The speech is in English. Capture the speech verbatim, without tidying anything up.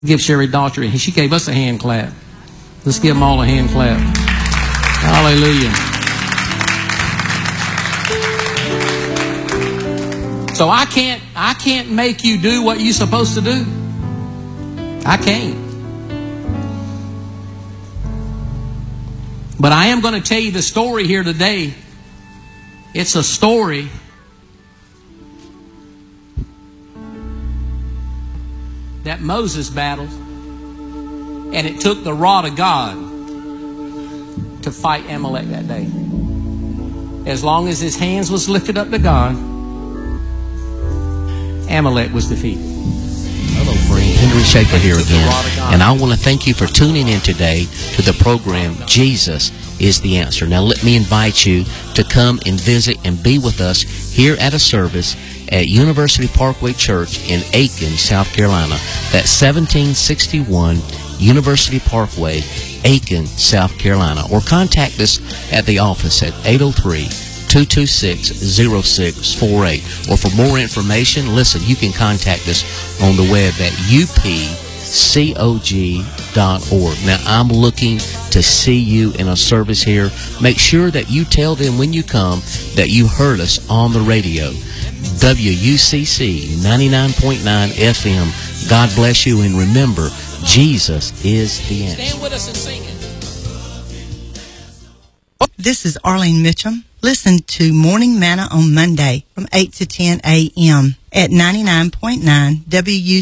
Give Sherry Daughtry. She gave us a hand clap. Let's give them all a hand clap. Hallelujah. So I can't, I can't make you do what you're supposed to do. I can't. But I am going to tell you the story here today. It's a story that Moses battled, and it took the rod of God to fight Amalek that day. As long as his hands was lifted up to God, Amalek was defeated. Hello, friend. Henry Shaker here again. And I want to thank you for tuning in today to the program, Jesus is the Answer. Now, let me invite you to come and visit and be with us here at a service at University Parkway Church in Aiken, South Carolina. That's seventeen sixty-one University Parkway, Aiken, South Carolina. Or contact us at the office at eight oh three, two two six, oh six four eight. Or for more information, listen, you can contact us on the web at u p c o g dot org. Now, I'm looking to see you in a service here. Make sure that you tell them when you come that you heard us on the radio. W U C C ninety-nine point nine F M. God bless you, and remember, Jesus is the answer. Stand with us and sing it. This is Arlene Mitchum. Listen to Morning Manna on Monday from eight to ten a.m. at ninety-nine point nine W U